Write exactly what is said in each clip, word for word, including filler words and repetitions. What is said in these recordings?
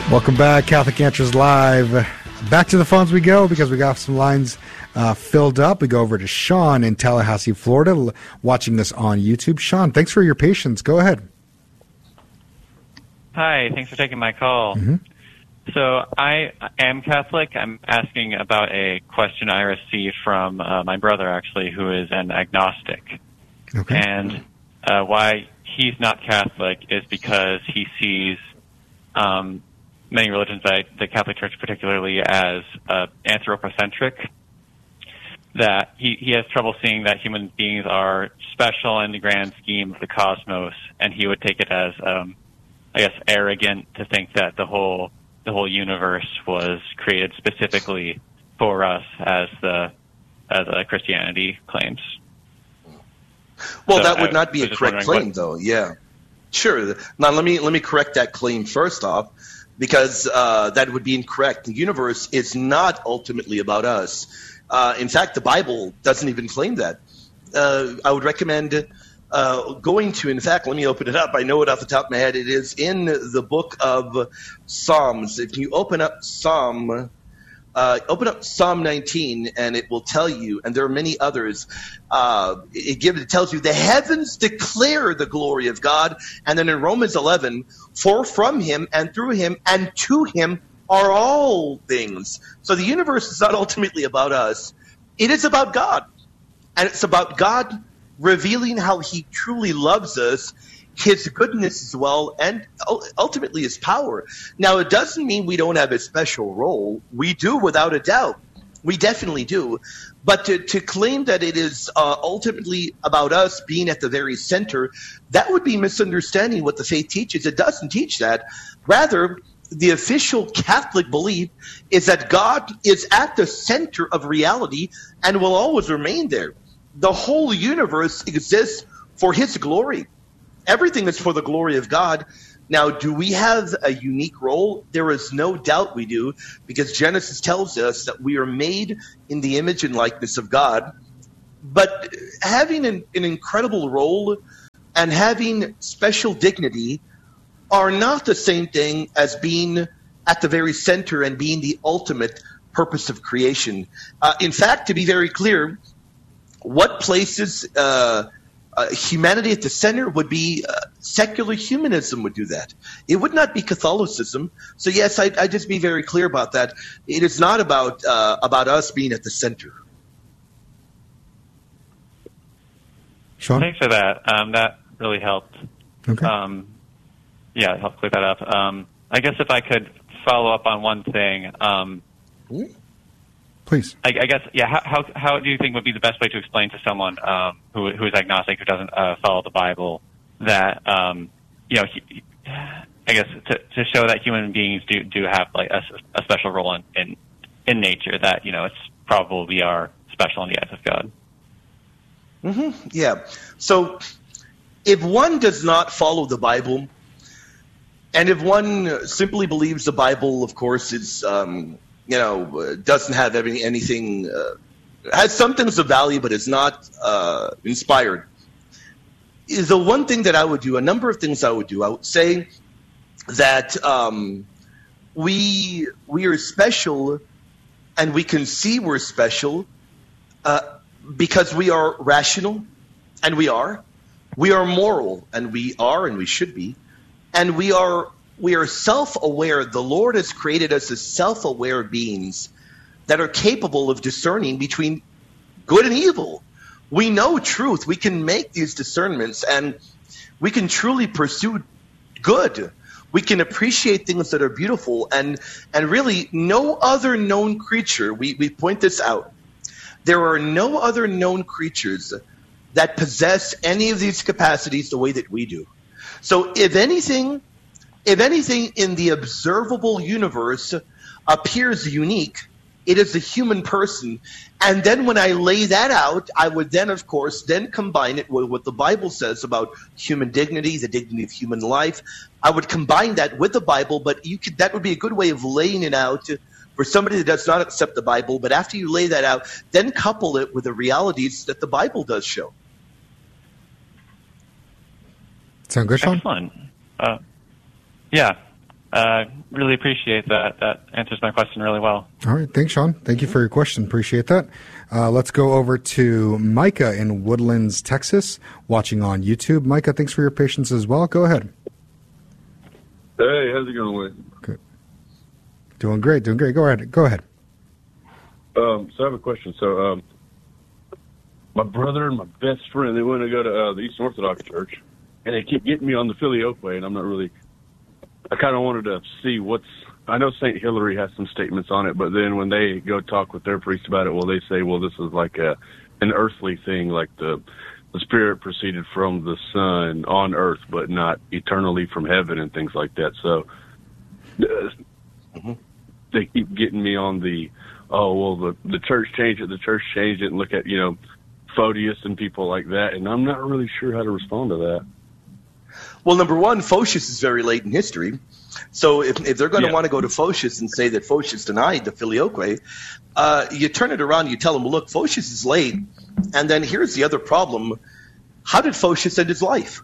Welcome back, Catholic Answers Live. Back to the phones we go because we got some lines uh, filled up. We go over to Sean in Tallahassee, Florida, l- watching this on YouTube. Sean, thanks for your patience. Go ahead. Hi, thanks for taking my call. Mm-hmm. So I am Catholic. I'm asking about a question I received from uh, my brother, actually, who is an agnostic. Okay. And uh, why he's not Catholic is because he sees um, many religions, that the Catholic Church particularly, as uh, anthropocentric. That he, he has trouble seeing that human beings are special in the grand scheme of the cosmos, and he would take it as, um, I guess, arrogant to think that the whole the whole universe was created specifically for us, as the as uh, Christianity claims. Well, So that would I not be was a just correct wondering claim, what- though. Yeah, sure. Now let me let me correct that claim first off, because uh, that would be incorrect. The universe is not ultimately about us. Uh, in fact, the Bible doesn't even claim that. Uh, I would recommend uh, going to. In fact, let me open it up. I know it off the top of my head. It is in the book of Psalms. If you open up Psalm. Uh, open up Psalm nineteen, and it will tell you, and there are many others. Uh, it gives, it tells you the heavens declare the glory of God, and then in Romans eleven, for from Him and through Him and to Him are all things. So the universe is not ultimately about us; it is about God, and it's about God revealing how He truly loves us, His goodness as well, and ultimately His power. Now, it doesn't mean we don't have a special role. We do, without a doubt. We definitely do. But to, to claim that it is uh, ultimately about us being at the very center, that would be misunderstanding what the faith teaches. It doesn't teach that. Rather, the official Catholic belief is that God is at the center of reality and will always remain there. The whole universe exists for His glory. Everything is for the glory of God. Now, do we have a unique role? There is no doubt we do, because Genesis tells us that we are made in the image and likeness of God. But having an, an incredible role and having special dignity are not the same thing as being at the very center and being the ultimate purpose of creation. Uh, in fact, to be very clear, what places uh, uh, humanity at the center would be uh, secular humanism would do that. It would not be Catholicism. So yes, I, I just be very clear about that. It is not about uh, about us being at the center. Sean? Thanks for that. Um, that really helped. Okay. Um, yeah, it helped clear that up. Um, I guess if I could follow up on one thing. Um, Please. I, I guess, yeah. How, how how do you think would be the best way to explain to someone um, who who is agnostic, who doesn't uh, follow the Bible, that um, you know, he, I guess to to show that human beings do do have like a, a special role in, in in nature, that you know it's probable we are special in the eyes of God. Mm-hmm. Yeah. So if one does not follow the Bible, and if one simply believes the Bible, of course, is um, you know doesn't have any, anything, uh, has some things of value, but is not uh, inspired. Is the one thing that I would do, a number of things I would do. I would say that um, we we are special, and we can see we're special uh, because we are rational, and we are. We are moral, and we are, and we should be. And we are we are self-aware. The Lord has created us as self-aware beings that are capable of discerning between good and evil. We know truth. We can make these discernments, and we can truly pursue good. We can appreciate things that are beautiful, and and really no other known creature, we, we point this out, there are no other known creatures that possess any of these capacities the way that we do. So if anything, if anything in the observable universe appears unique, it is the human person. And then when I lay that out, I would then, of course, then combine it with what the Bible says about human dignity, the dignity of human life. I would combine that with the Bible, but you could, that would be a good way of laying it out for somebody that does not accept the Bible. But after you lay that out, then couple it with the realities that the Bible does show. Sound good, Sean? Excellent. Uh, yeah. uh, really appreciate that. That answers my question really well. All right. Thanks, Sean. Thank you for your question. Appreciate that. Uh, let's go over to Micah in Woodlands, Texas, watching on YouTube. Micah, thanks for your patience as well. Go ahead. Hey, how's it going, Wayne? Good. Doing great. Doing great. Go ahead. Go ahead. Um, so I have a question. So, um, my brother and my best friend, they want to go to uh, the Eastern Orthodox Church, and they keep getting me on the Filioque, and I'm not really, I kind of wanted to see what's, I know Saint Hilary has some statements on it, but then when they go talk with their priest about it, well, they say, well, this is like a, an earthly thing, like the, the Spirit proceeded from the Son on earth, but not eternally from heaven and things like that. So uh, mm-hmm. they keep getting me on the, oh, well, the, the church changed it, the church changed it, and look at, you know, Photius and people like that, and I'm not really sure how to respond to that. Well, number one, Photius is very late in history. So if, if they're going to yeah. want to go to Photius and say that Photius denied the Filioque, uh, you turn it around, you tell them, well, look, Photius is late, and then here's the other problem. How did Photius end his life?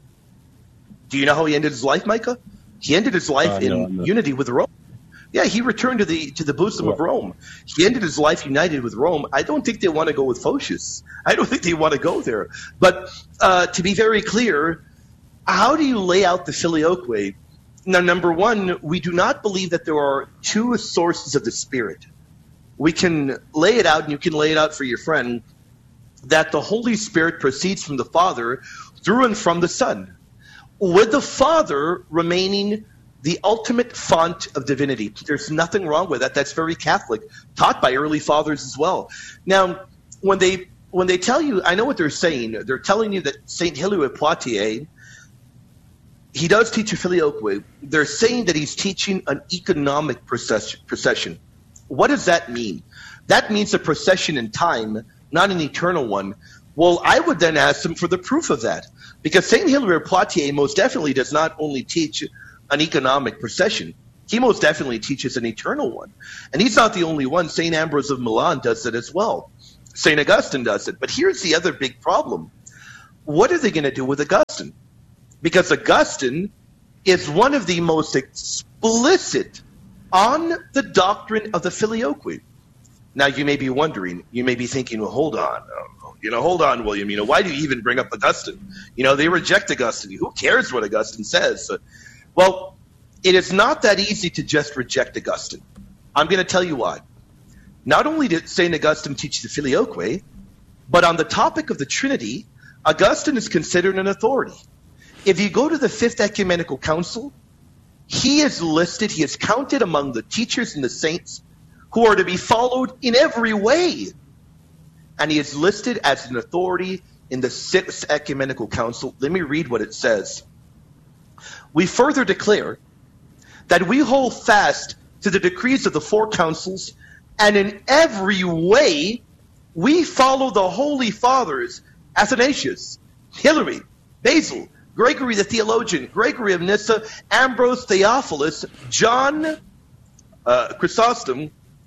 Do you know how he ended his life, Micah? He ended his life uh, in no, unity with Rome. Yeah, he returned to the to the bosom yeah. of Rome. He ended his life united with Rome. I don't think they want to go with Photius. I don't think they want to go there. But uh, to be very clear, how do you lay out the Filioque? Now, number one, we do not believe that there are two sources of the Spirit. We can lay it out, and you can lay it out for your friend, that the Holy Spirit proceeds from the Father through and from the Son, with the Father remaining the ultimate font of divinity. There's nothing wrong with that. That's very Catholic, taught by early fathers as well. Now, when they when they tell you, I know what they're saying. They're telling you that Saint Hilary of Poitiers, he does teach a Filioque. They're saying that he's teaching an economic procession. What does that mean? That means a procession in time, not an eternal one. Well, I would then ask them for the proof of that, because Saint Hilary of Poitiers most definitely does not only teach an economic procession. He most definitely teaches an eternal one. And he's not the only one. Saint Ambrose of Milan does it as well. Saint Augustine does it. But here's the other big problem. What are they going to do with Augustine? Because Augustine is one of the most explicit on the doctrine of the Filioque. Now, you may be wondering, you may be thinking, well, hold on. You know, hold on, William. You know, why do you even bring up Augustine? You know, they reject Augustine. Who cares what Augustine says? So, well, it is not that easy to just reject Augustine. I'm going to tell you why. Not only did Saint Augustine teach the Filioque, but on the topic of the Trinity, Augustine is considered an authority. If you go to the Fifth Ecumenical Council, he is listed, he is counted among the teachers and the saints who are to be followed in every way. And he is listed as an authority in the Sixth Ecumenical Council. Let me read what it says. We further declare that we hold fast to the decrees of the four councils, and in every way we follow the Holy Fathers, Athanasius, Hilary, Basil, Gregory the theologian, Gregory of Nyssa, Ambrose, Theophilus, John, uh, Chrysostom,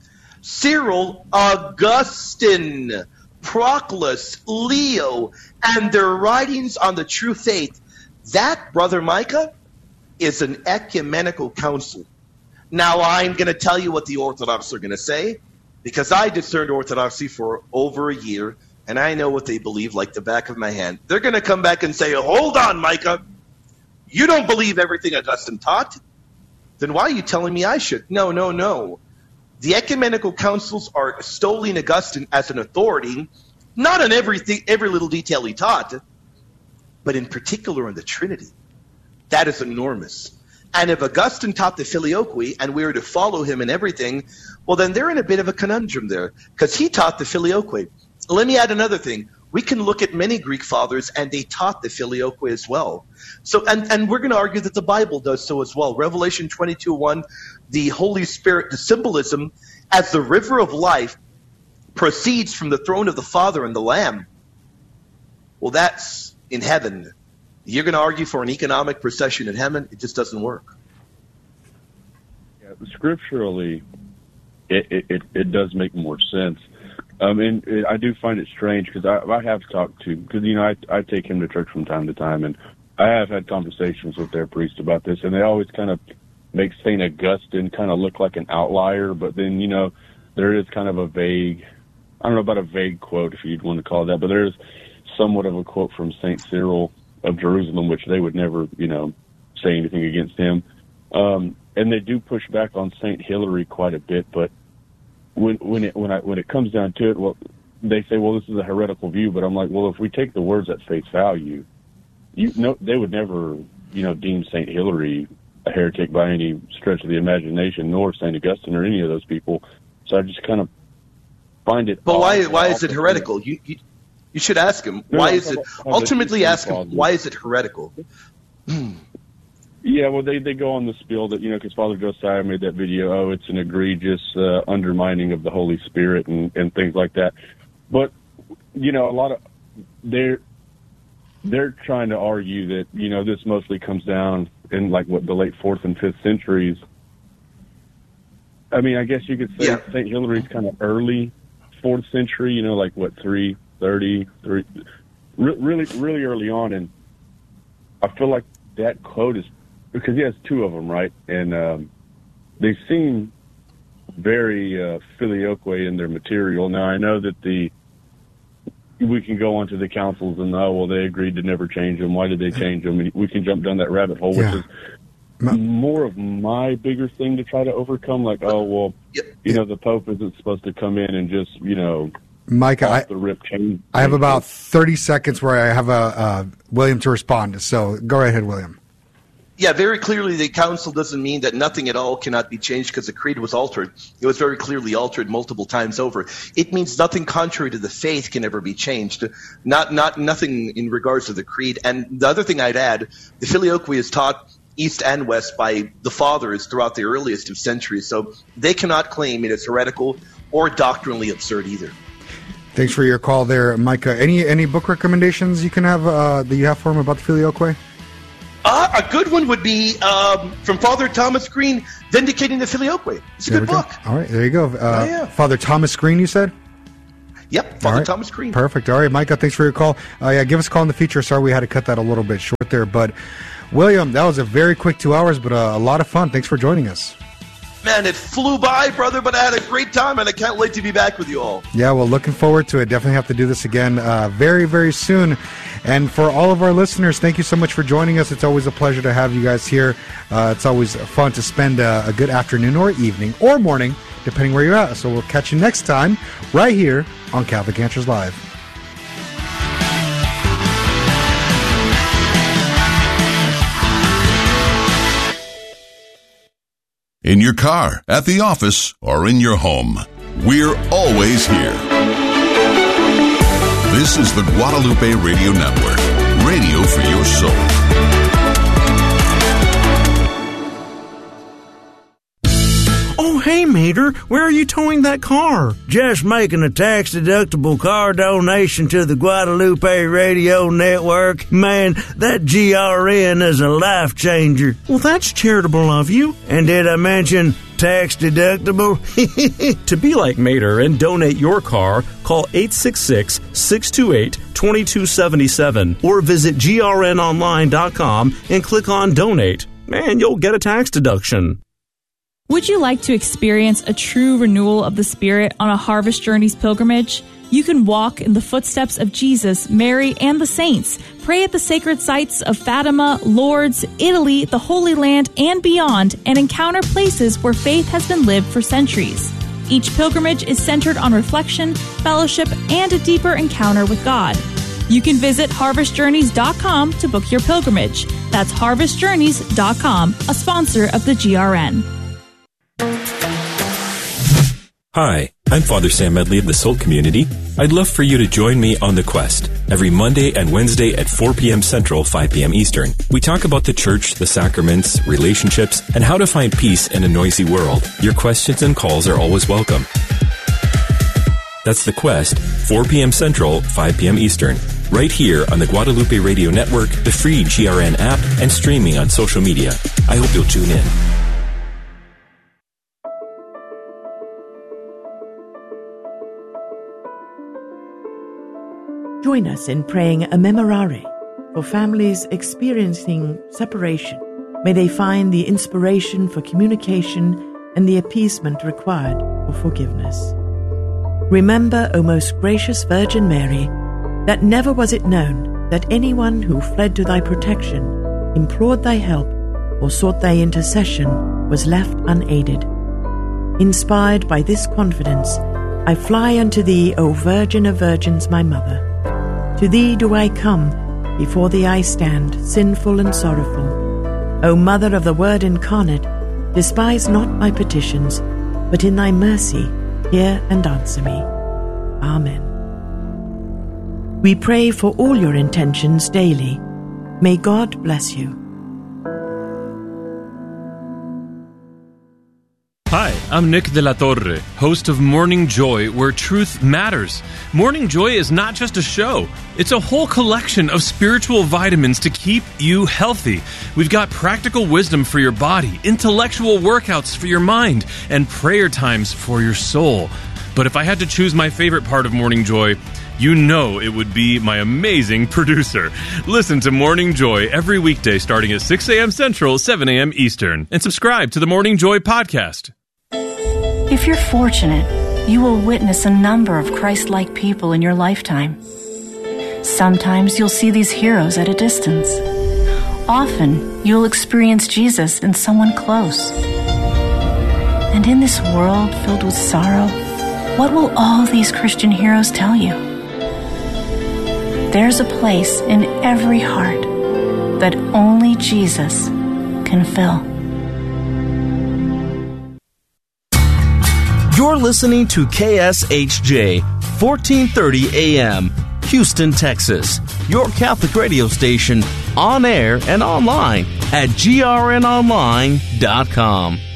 Cyril, Augustine, Proclus, Leo, and their writings on the true faith. That, Brother Micah, is an ecumenical council. Now, I'm going to tell you what the Orthodox are going to say, because I discerned Orthodoxy for over a year, and I know what they believe like the back of my hand. They're going to come back and say, hold on, Micah. You don't believe everything Augustine taught? Then why are you telling me I should? No, no, no. The ecumenical councils are extolling Augustine as an authority, not on everything, every little detail he taught, but in particular on the Trinity. That is enormous. And if Augustine taught the Filioque and we were to follow him in everything, well, then they're in a bit of a conundrum there, because he taught the Filioque. Let me add another thing. We can look at many Greek fathers, and they taught the Filioque as well. So, and, and we're going to argue that the Bible does so as well. Revelation twenty-two one, the Holy Spirit, the symbolism, as the river of life proceeds from the throne of the Father and the Lamb. Well, that's in heaven. You're going to argue for an economic procession in heaven? It just doesn't work. Yeah, scripturally, it, it, it does make more sense. Um, and it, I do find it strange, because I, I have talked to, because, you know, I, I take him to church from time to time, and I have had conversations with their priest about this, and they always kind of, makes Saint Augustine kind of look like an outlier, but then, you know, there is kind of a vague, I don't know about a vague quote, if you'd want to call it that, but there is somewhat of a quote from Saint Cyril of Jerusalem, which they would never, you know, say anything against him. Um, and they do push back on Saint Hilary quite a bit, but when when it when I when it comes down to it, well, they say, well, this is a heretical view, but I'm like, well, if we take the words at face value, you know, they would never, you know, deem Saint Hilary a heretic by any stretch of the imagination, nor Saint Augustine or any of those people. So I just kind of find it. But why why is it heretical? You, you you should ask him why is it. Ultimately, ask him why is it heretical. Yeah, well, they, they go on the spiel that, you know, because Father Josiah made that video, oh, it's an egregious uh, undermining of the Holy Spirit and, and things like that. But, you know, a lot of, they're, they're trying to argue that, you know, this mostly comes down in, like, what, the late fourth and fifth centuries. I mean, I guess you could say yeah. Saint Hilary's kind of early fourth century, you know, like, what, three thirty, three, re- really, really early on. And I feel like that quote is, because he has two of them, right? And um, they seem very uh, filioque in their material. Now, I know that the we can go onto the councils and, oh, well, they agreed to never change them. Why did they change them? And we can jump down that rabbit hole, which yeah. is more of my bigger thing to try to overcome. Like, oh, well, you know, the Pope isn't supposed to come in and just, you know, Micah, I, the rip change. I have about thirty seconds where I have a uh, William to respond. So go right ahead, William. Yeah, very clearly the council doesn't mean that nothing at all cannot be changed because the creed was altered. It was very clearly altered multiple times over. It means nothing contrary to the faith can ever be changed. Not not nothing in regards to the creed. And the other thing I'd add, the filioque is taught east and west by the fathers throughout the earliest of centuries. So they cannot claim it is heretical or doctrinally absurd either. Thanks for your call there, Micah. Any any book recommendations you can have uh, that you have for him about the filioque? Uh, a good one would be um, from Father Thomas Green, Vindicating the Filioque. It's a there good book. Go. All right, there you go. Uh, oh, yeah. Father Thomas Green, you said? Yep, Father right. Thomas Green. Perfect. All right, Micah, thanks for your call. Uh, yeah, give us a call in the future. Sorry we had to cut that a little bit short there. But, William, that was a very quick two hours, but uh, a lot of fun. Thanks for joining us. Man, it flew by, brother, but I had a great time, and I can't wait to be back with you all. Yeah, well, looking forward to it. Definitely have to do this again uh, very, very soon. And for all of our listeners, thank you so much for joining us. It's always a pleasure to have you guys here. Uh, it's always fun to spend a, a good afternoon or evening or morning, depending where you're at. So we'll catch you next time right here on Catholic Answers Live. In your car, at the office, or in your home, we're always here. This is the Guadalupe Radio Network, radio for your soul. Oh, hey, Mater, where are you towing that car? Just making a tax-deductible car donation to the Guadalupe Radio Network. Man, that G R N is a life changer. Well, that's charitable of you. And did I mention tax-deductible? To be like Mater and donate your car, call eight six six, six two eight, two two seven seven or visit G R N online dot com and click on Donate. And you'll get a tax deduction. Would you like to experience a true renewal of the Spirit on a Harvest Journeys pilgrimage? You can walk in the footsteps of Jesus, Mary, and the saints, pray at the sacred sites of Fatima, Lourdes, Italy, the Holy Land, and beyond, and encounter places where faith has been lived for centuries. Each pilgrimage is centered on reflection, fellowship, and a deeper encounter with God. You can visit harvest journeys dot com to book your pilgrimage. That's harvest journeys dot com, a sponsor of the G R N. Hi, I'm Father Sam Medley of the Soul Community. I'd love for you to join me on The Quest every Monday and Wednesday at four p.m. Central, five p.m. Eastern. We talk about the church, the sacraments, relationships, and how to find peace in a noisy world. Your questions and calls are always welcome. That's The Quest, four p.m. Central, five p.m. Eastern. Right here on the Guadalupe Radio Network, the free G R N app, and streaming on social media. I hope you'll tune in. Join us in praying a memorare for families experiencing separation, May they find the inspiration for communication and the appeasement required for forgiveness. Remember, O most gracious Virgin Mary, that never was it known that anyone who fled to thy protection, implored thy help, or sought thy intercession was left unaided. Inspired by this confidence, I fly unto thee, O Virgin of Virgins, my Mother. To thee do I come, before thee I stand, sinful and sorrowful. O Mother of the Word incarnate, despise not my petitions, but in thy mercy hear and answer me. Amen. We pray for all your intentions daily. May God bless you. Hi, I'm Nick de la Torre, host of Morning Joy, where truth matters. Morning Joy is not just a show. It's a whole collection of spiritual vitamins to keep you healthy. We've got practical wisdom for your body, intellectual workouts for your mind, and prayer times for your soul. But if I had to choose my favorite part of Morning Joy, you know it would be my amazing producer. Listen to Morning Joy every weekday starting at six a.m. Central, seven a.m. Eastern. And subscribe to the Morning Joy podcast. If you're fortunate, you will witness a number of Christ-like people in your lifetime. Sometimes you'll see these heroes at a distance. Often, you'll experience Jesus in someone close. And in this world filled with sorrow, what will all these Christian heroes tell you? There's a place in every heart that only Jesus can fill. You're listening to K S H J, fourteen thirty A M, Houston, Texas. Your Catholic radio station, on air and online at G R N online dot com.